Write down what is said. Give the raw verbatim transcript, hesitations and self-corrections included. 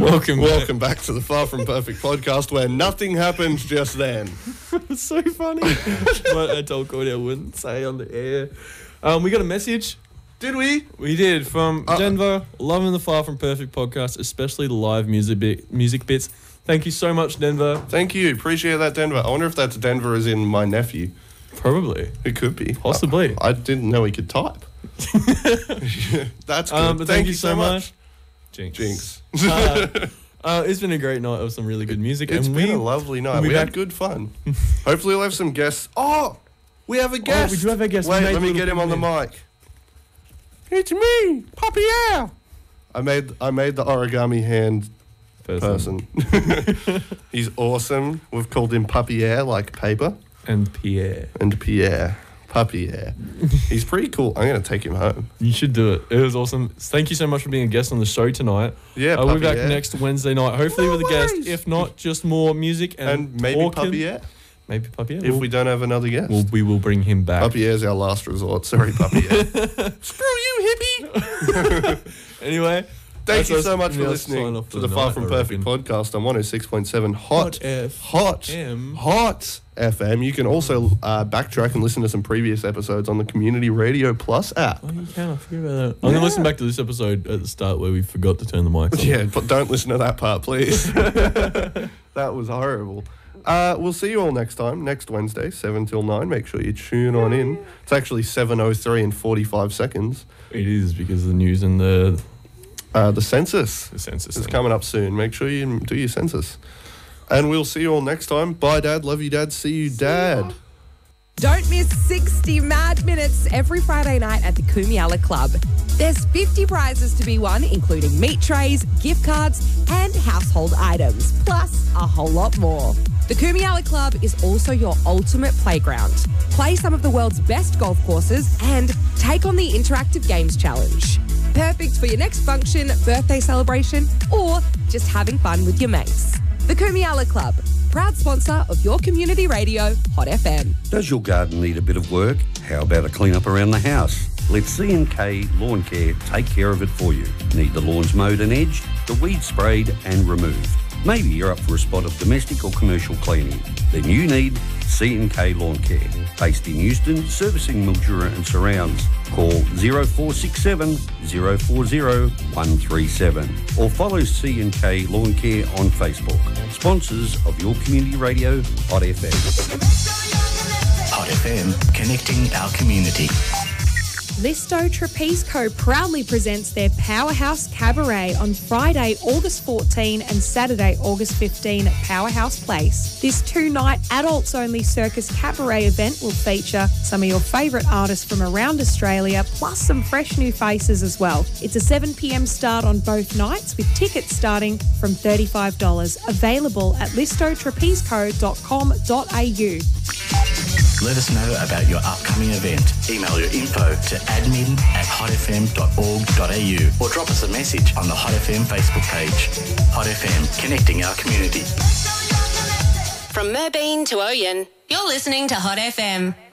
Welcome back. Welcome back to the Far From Perfect podcast where nothing happens just then. It's so funny. But I told Cody I wouldn't say on the air. Um, we got a message. Did we? We did from Uh, Denver. Loving the Far From Perfect podcast, especially the live music bit, music bits. Thank you so much, Denver. Thank you. Appreciate that, Denver. I wonder if that's Denver as in my nephew. Probably. It could be. Possibly. I, I didn't know he could type. That's good. Um, but thank, you so much. Jinx. Jinx. uh, uh, it's been a great night of some really good music. It's and been we, a lovely night. we'll We be had back- good fun. Hopefully we'll have some guests. Oh, we have a guest. we do have a guest. We Wait, made let me little get him on the people mic. It's me, Puppy Al. I made I made the origami hand person. person. He's awesome. We've called him Puppy Air, like paper. And Pierre. And Pierre. Puppy Air. He's pretty cool. I'm going to take him home. You should do it. It was awesome. Thank you so much for being a guest on the show tonight. Yeah, uh, We'll be Puppy back Air. next Wednesday night, hopefully No with a guest. worries. If not, just more music and, And maybe talking. Puppy Air. Maybe Puppy Air. If We'll- we don't have another guest. we'll, we will bring him back. Puppy Air's our last resort. Sorry, Puppy Air. Screw you, hippie. Anyway, Thank that's you us. so much We for are listening signing off to for the the Far night, From I Perfect reckon. podcast on one oh six point seven Hot, Hot F Hot, M. Hot F M. You can also uh, backtrack and listen to some previous episodes on the Community Radio Plus app. Oh, you can. I forget about that. I'm going to listen back to this episode at the start where we forgot to turn the mics on. Yeah, but don't listen to that part, please. That was horrible. Uh, we'll see you all next time, next Wednesday, seven till nine. Make sure you tune on in. It's actually seven oh three and forty-five seconds. It is because of the news and the, Uh, the census the census is thing. coming up soon. Make sure you do your census. And we'll see you all next time. Bye, Dad. Love you, Dad. See you, Dad. Don't miss sixty mad minutes every Friday night at the Kumiala Club. There's fifty prizes to be won, including meat trays, gift cards, and household items, plus a whole lot more. The Kumiala Club is also your ultimate playground. Play some of the world's best golf courses and take on the Interactive Games Challenge. Perfect for your next function, birthday celebration, or just having fun with your mates. The Kumiala Club, proud sponsor of your community radio, Hot F M. Does your garden need a bit of work? How about a clean up around the house? Let C and K Lawn Care take care of it for you. Need the lawns mowed and edged, the weeds sprayed and removed. Maybe you're up for a spot of domestic or commercial cleaning. Then you need C and K Lawn Care. Based in Euston, servicing Mildura and surrounds. Call zero four six seven, zero four zero, one three seven or follow C and K Lawn Care on Facebook. Sponsors of your community radio, Hot F M. Hot F M, connecting our community. Listo Trapeze Co. proudly presents their Powerhouse Cabaret on Friday, August fourteenth and Saturday, August fifteenth at Powerhouse Place. This two-night adults-only circus cabaret event will feature some of your favourite artists from around Australia, plus some fresh new faces as well. It's a seven p.m. start on both nights, with tickets starting from thirty-five dollars. Available at listo trapeze co dot com dot a u. Let us know about your upcoming event. Email your info to admin at hot f m dot org dot a u or drop us a message on the Hot F M Facebook page. Hot F M, connecting our community. From Merbeen to Oyen, you're listening to Hot F M.